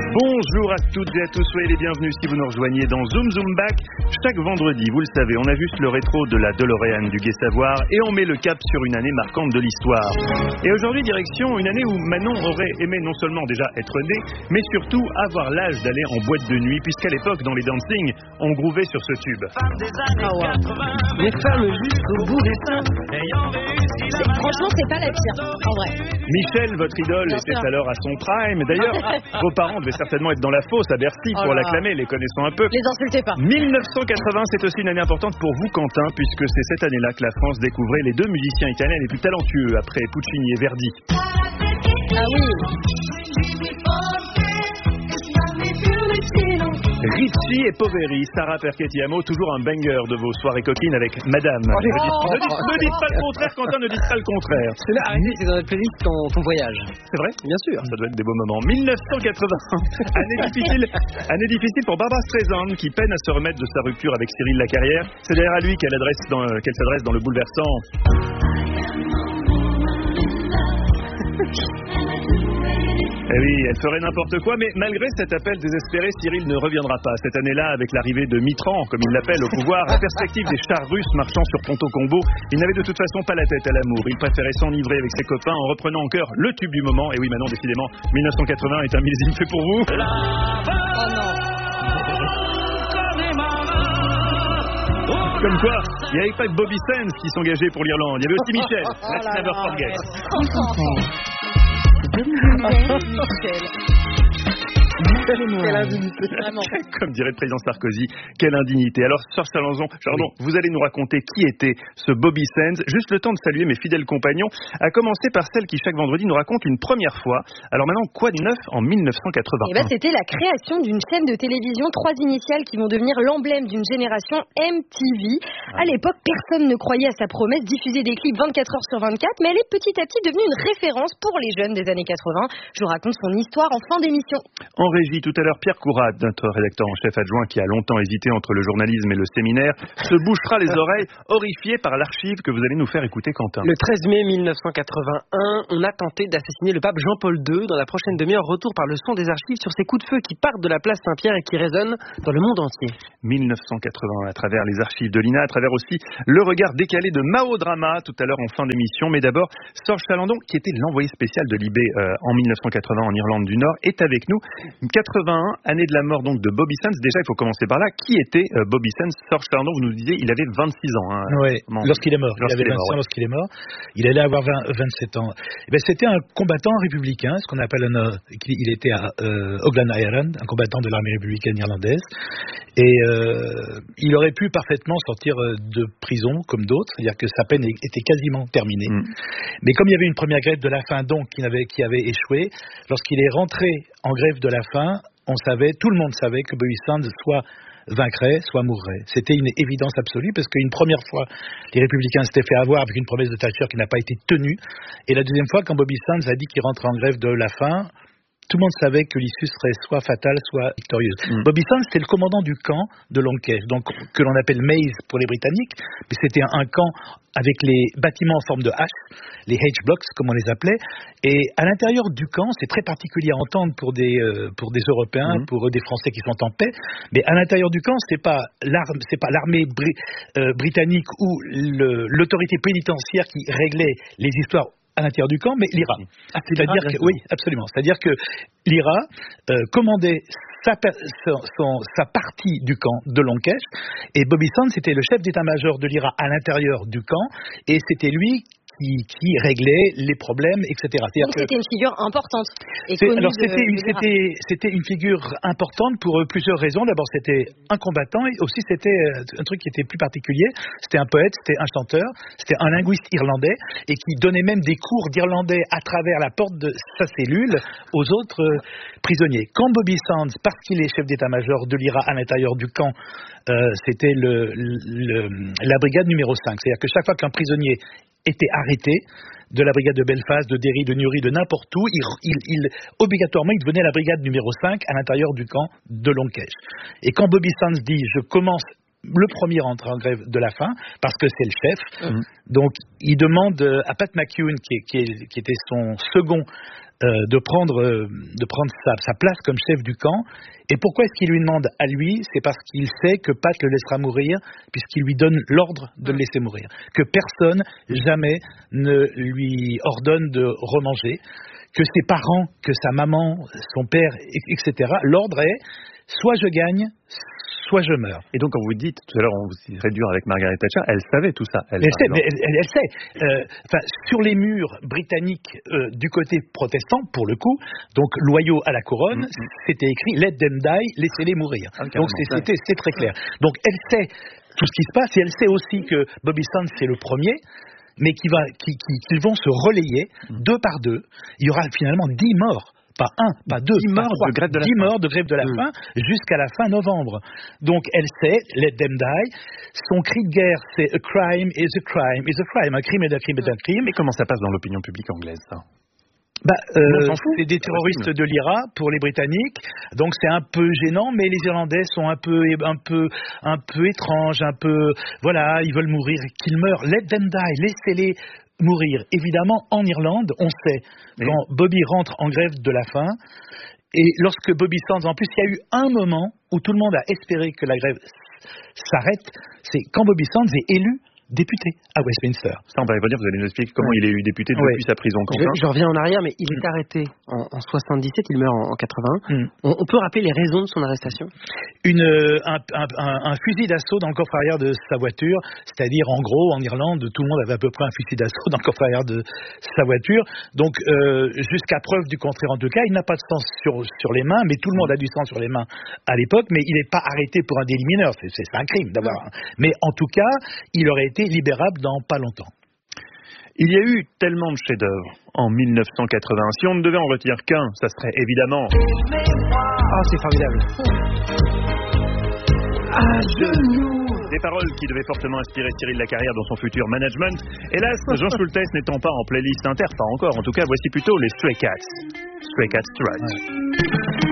Bonjour à toutes et à tous, soyez les bienvenus si vous nous rejoignez dans Zoom Zoom Back. Chaque vendredi, vous le savez, on ajuste le rétro de la DeLorean du Gai Savoir et on met le cap sur une année marquante de l'histoire. Et aujourd'hui, direction une année où Manon aurait aimé non seulement déjà être née, mais surtout avoir l'âge d'aller en boîte de nuit, puisqu'à l'époque, dans les dancing, on grouvait sur ce tube. Les femmes jusqu'au bout des seins. Franchement, c'est pas la pire, en vrai. Michel, votre idole, Bien était sûr. alors à son prime. D'ailleurs, vos parents devaient certainement être dans la fosse à Bercy pour l'acclamer, les connaissant un peu. Les insultez pas. 1980, c'est aussi une année importante pour vous, Quentin, puisque c'est cette année-là que la France découvrait les deux musiciens italiens les plus talentueux après Puccini et Verdi. Ah oui. Ricci et Poveri, Sarah Perchettiamo, toujours un banger de vos soirées coquines avec Madame. Ne dites pas le contraire, Quentin, ne dites pas le contraire. C'est là, arrêtez, c'est dans la playlist ton voyage. C'est vrai? Bien sûr. Ça doit être des beaux moments. 1980, année difficile pour Barbra Streisand qui peine à se remettre de sa rupture avec Cyril Lacarrière. C'est d'ailleurs à lui qu'elle s'adresse dans le bouleversant. Eh oui, elle ferait n'importe quoi, mais malgré cet appel désespéré, Cyril ne reviendra pas. Cette année-là, avec l'arrivée de Mitterrand, comme il l'appelle, au pouvoir, la perspective des chars russes marchant sur Ponto Combo, il n'avait de toute façon pas la tête à l'amour. Il préférait s'enivrer avec ses copains en reprenant en cœur le tube du moment. Et oui, maintenant, décidément, 1980 est un millésime fait pour vous. Comme quoi, il n'y avait pas que Bobby Sands qui s'engageait pour l'Irlande. Il y avait aussi Michel. Let's never forget. Michel. Quelle indignité. Vraiment. Comme dirait le président Sarkozy, quelle indignité. Alors, Serge Chalandon, vous allez nous raconter qui était ce Bobby Sands. Juste le temps de saluer mes fidèles compagnons, à commencer par celle qui chaque vendredi nous raconte une première fois. Alors maintenant, quoi de neuf en 1980? Eh ben, c'était la création d'une chaîne de télévision, 3 initiales qui vont devenir l'emblème d'une génération, MTV. À l'époque, personne ne croyait à sa promesse, diffuser des clips 24 heures sur 24, mais elle est petit à petit devenue une référence pour les jeunes des années 80. Je vous raconte son histoire en fin d'émission. En régie, tout à l'heure, Pierre Courade, notre rédacteur en chef adjoint qui a longtemps hésité entre le journalisme et le séminaire, se bouchera les oreilles, horrifié par l'archive que vous allez nous faire écouter, Quentin. Le 13 mai 1981, on a tenté d'assassiner le pape Jean-Paul II. Dans la prochaine demi-heure, retour par le son des archives sur ces coups de feu qui partent de la place Saint-Pierre et qui résonnent dans le monde entier. 1980, à travers les archives de l'INA, à travers aussi le regard décalé de Mao Drama, tout à l'heure en fin d'émission. Mais d'abord, Serge Chalandon, qui était l'envoyé spécial de Libé en 1980 en Irlande du Nord, est avec nous. 81, année de la mort donc de Bobby Sands. Déjà, il faut commencer par là. Qui était Bobby Sands? Serge Chalandon, vous nous disiez, il avait 26 ans. Oui, lorsqu'il est mort. Il avait 26 ans lorsqu'il est mort. Il allait avoir 27 ans. Eh bien, c'était un combattant républicain, ce qu'on appelle il était à Oghlan Ireland, un combattant de l'armée républicaine irlandaise. Et il aurait pu parfaitement sortir de prison comme d'autres, c'est-à-dire que sa peine était quasiment terminée. Mais comme il y avait une première grève de la faim donc qui avait échoué, lorsqu'il est rentré en grève de la faim, tout le monde savait que Bobby Sands soit vaincrait, soit mourrait. C'était une évidence absolue parce qu'une première fois, les républicains s'étaient fait avoir avec une promesse de Thatcher qui n'a pas été tenue. Et la deuxième fois, quand Bobby Sands a dit qu'il rentrait en grève de la faim, tout le monde savait que l'issue serait soit fatale, soit victorieuse. Bobby Sands, c'était le commandant du camp de Longueuil, donc que l'on appelle Maze pour les Britanniques, mais c'était un camp avec les bâtiments en forme de H, les H-blocks comme on les appelait, et à l'intérieur du camp, c'est très particulier à entendre pour des Européens, pour des Français qui sont en paix, mais à l'intérieur du camp, c'est pas l'armée britannique ou l'autorité pénitentiaire qui réglait les histoires à l'intérieur du camp, mais l'IRA. Oui, absolument. C'est-à-dire que l'IRA commandait sa partie du camp de Longueuil, et Bobby Sands était le chef d'état-major de l'IRA à l'intérieur du camp, et c'était lui qui réglait les problèmes, etc. Donc c'était une figure importante. C'était une figure importante pour plusieurs raisons. D'abord, c'était un combattant, et aussi c'était un truc qui était plus particulier. C'était un poète, c'était un chanteur, c'était un linguiste irlandais, et qui donnait même des cours d'irlandais à travers la porte de sa cellule aux autres prisonniers. Quand Bobby Sands, parce qu'il est chef d'état-major de l'IRA à l'intérieur du camp, c'était la brigade numéro 5. C'est-à-dire que chaque fois qu'un prisonnier était arrêté, de la brigade de Belfast, de Derry, de Newry, de n'importe où, obligatoirement, il devenait la brigade numéro 5 à l'intérieur du camp de Longueuil. Et quand Bobby Sands dit « je commence le premier à entrer en grève de la faim, parce que c'est le chef », donc il demande à Pat McEwen, qui était son second de prendre sa place comme chef du camp. Et pourquoi est-ce qu'il lui demande à lui? C'est parce qu'il sait que Pat le laissera mourir, puisqu'il lui donne l'ordre de le laisser mourir. Que personne, jamais, ne lui ordonne de remanger. Que ses parents, que sa maman, son père, etc. L'ordre est, soit je gagne, soit je meurs. Et donc, quand vous dites, tout à l'heure, on vous serait dur avec Margaret Thatcher, elle savait tout ça. Elle sait. Sur les murs britanniques du côté protestant, pour le coup, donc loyaux à la couronne, c'était écrit « Let them die », laissez-les mourir. Donc, c'est très clair. Donc, elle sait tout ce qui se passe, et elle sait aussi que Bobby Sands, c'est le premier, mais qu'ils vont se relayer, deux par deux. Il y aura finalement 10 morts. Pas un, pas deux, 10 morts de grève de la 10 morts de grève de la faim jusqu'à la fin novembre. Donc elle sait, let them die. Son cri de guerre, c'est a crime is a crime is a crime. Un crime est un crime est un crime. Et comment ça passe dans l'opinion publique anglaise, ça? C'est des terroristes de l'IRA pour les Britanniques, donc c'est un peu gênant, mais les Irlandais sont un peu étranges, voilà, ils veulent mourir, qu'ils meurent. Let them die, laissez-les mourir. Évidemment, en Irlande, on sait, quand Bobby rentre en grève de la faim, et lorsque Bobby Sands, en plus, il y a eu un moment où tout le monde a espéré que la grève s'arrête, c'est quand Bobby Sands est élu député à Westminster. Ça, on va revenir, vous allez nous expliquer comment il est élu député depuis sa prison. Je reviens en arrière, mais il est arrêté en 77, il meurt en 81. On peut rappeler les raisons de son arrestation? Un fusil d'assaut dans le coffre arrière de sa voiture, c'est-à-dire en gros, en Irlande, tout le monde avait à peu près un fusil d'assaut dans le coffre arrière de sa voiture. Donc, jusqu'à preuve du contraire, en tout cas, il n'a pas de sang sur les mains, mais tout le monde a du sang sur les mains à l'époque, mais il n'est pas arrêté pour un délit mineur. C'est un crime d'avoir. Mais en tout cas, il aurait été libérable dans pas longtemps. Il y a eu tellement de chefs-d'œuvre en 1980. Si on ne devait en retirer qu'un, ça serait évidemment... Oh, c'est formidable. À genoux. Des paroles qui devaient fortement inspirer Cyril Lacarrière dans son futur management. Hélas, Jean Schultes n'étant pas en playlist inter, pas encore. En tout cas, voici plutôt les Stray Cats. Stray Cats Strut.